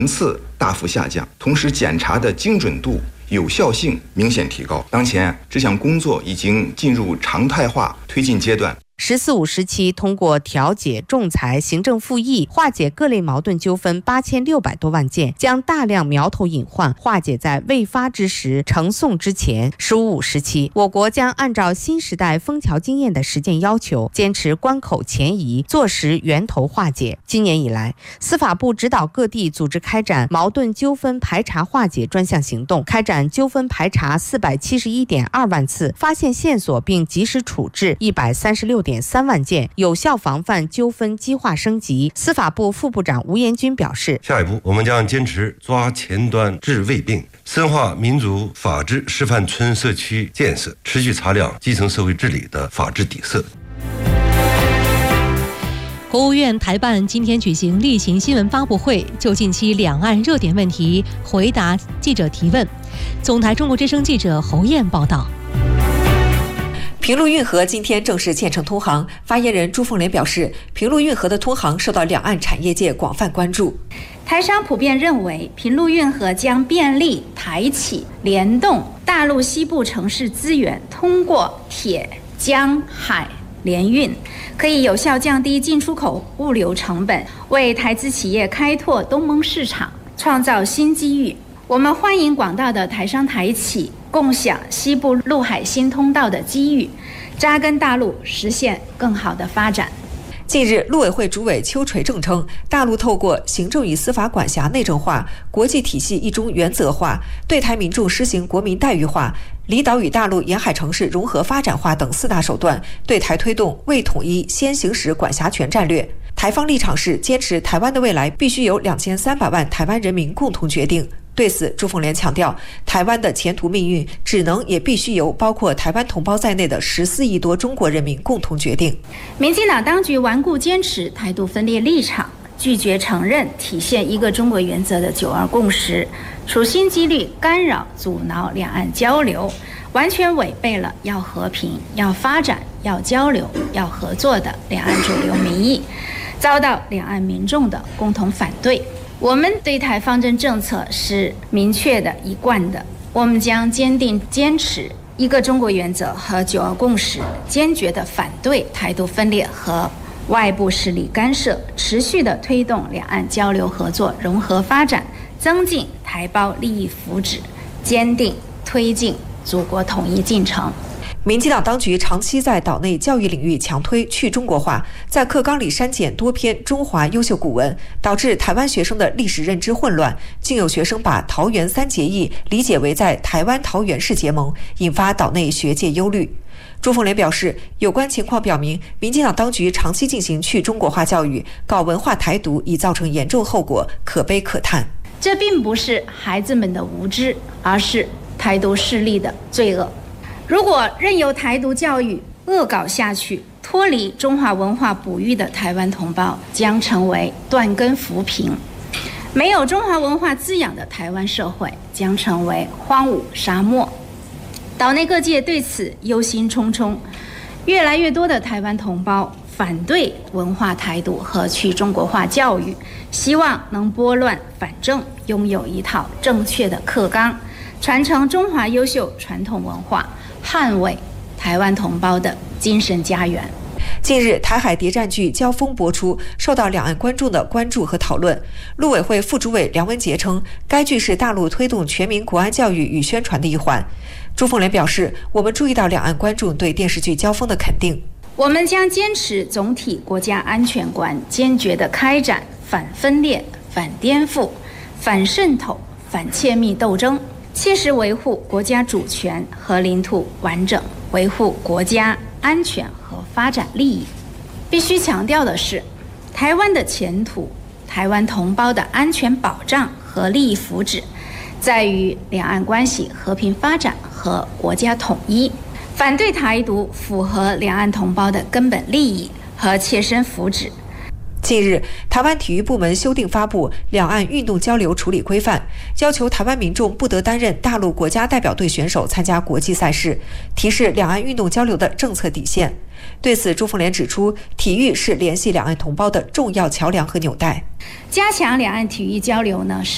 次大幅下降，同时检查的精准度、有效性明显提高。当前这项工作已经进入常态化推进阶段。 “14五”时期，通过调解、仲裁、行政复议化解各类矛盾纠纷8600多万件，将大量苗头隐患化解在未发之时、呈送之前。“15五”时期，我国将按照新时代枫桥经验的实践要求，坚持关口前移，坐实源头化解。今年以来，司法部指导各地组织开展矛盾纠纷排查化解专项行动，开展纠纷排查471.2万次，发现线索并及时处置136.3万件，有效防范纠纷激化升级。司法部副部长吴延军表示， 下一步我们将坚持抓前端治未病，深化民主法治示范村社区建设，持续擦亮基层社会治理的法治底色。 国务院台办今天举行例行新闻发布会，就近期两岸热点问题回答记者提问。总台中国之声记者侯燕报道。 平陆运河今天正式建成通航，发言人朱凤莲表示，平陆运河的通航受到两岸产业界广泛关注。 台商普遍认为，平陆运河将便利台企联动大陆西部城市资源，通过铁、江、海联运，可以有效降低进出口物流成本，为台资企业开拓东盟市场创造新机遇。我们欢迎广大的台商台企共享西部陆海新通道的机遇，扎根大陆，实现更好的发展。 近日，陆委会主委邱垂正称，大陆透过行政与司法管辖内政化、国际体系一中原则化，对台民众施行国民待遇化、离岛与大陆沿海城市融合发展化等4大手段，对台推动为统一先行使管辖权战略。台方立场是坚持台湾的未来必须由2300万台湾人民共同决定。对此，朱凤莲强调，台湾的前途命运只能也必须由包括台湾同胞在内的14亿多中国人民共同决定。 民进党当局顽固坚持台独分裂立场，拒绝承认体现一个中国原则的9·2共识，处心积虑干扰阻挠两岸交流，完全违背了要和平、要发展、要交流、要合作的两岸主流民意，遭到两岸民众的共同反对。我们对台方针政策是明确的、一贯的，我们将坚定坚持一个中国原则和9·2共识，坚决地反对台独分裂和外部势力干涉，持续地推动两岸交流合作融合发展，增进台胞利益福祉，坚定推进祖国统一进程。 民进党当局长期在岛内教育领域强推去中国化，在课纲里删减多篇中华优秀古文，导致台湾学生的历史认知混乱，竟有学生把桃园3结义理解为在台湾桃园市结盟，引发岛内学界忧虑。朱凤莲表示，有关情况表明，民进党当局长期进行去中国化教育，搞文化台独，已造成严重后果，可悲可叹。 这并不是孩子们的无知，而是台独势力的罪恶。如果任由台独教育恶搞下去，脱离中华文化哺育的台湾同胞将成为断根浮萍，没有中华文化滋养的台湾社会将成为荒芜沙漠。岛内各界对此忧心忡忡，越来越多的台湾同胞反对文化台独和去中国化教育，希望能拨乱反正，拥有一套正确的课纲，传承中华优秀传统文化，捍卫台湾同胞的精神家园。 近日，台海谍战剧《交锋》播出，受到两岸观众的关注和讨论。陆委会副主委梁文杰称，该剧是大陆推动全民国安教育与宣传的一环。朱凤莲表示，我们注意到两岸观众对电视剧《交锋》的肯定， 我们将坚持总体国家安全观，坚决地开展反分裂、反颠覆、反渗透、反窃密斗争，切实维护国家主权和领土完整，维护国家安全和发展利益。必须强调的是，台湾的前途、台湾同胞的安全保障和利益福祉，在于两岸关系和平发展和国家统一。反对台独符合两岸同胞的根本利益和切身福祉。 近日，台湾体育部门修订发布《两岸运动交流处理规范》，要求台湾民众不得担任大陆国家代表队选手参加国际赛事，提示两岸运动交流的政策底线。对此，朱凤莲指出，体育是联系两岸同胞的重要桥梁和纽带。 加强两岸体育交流呢，是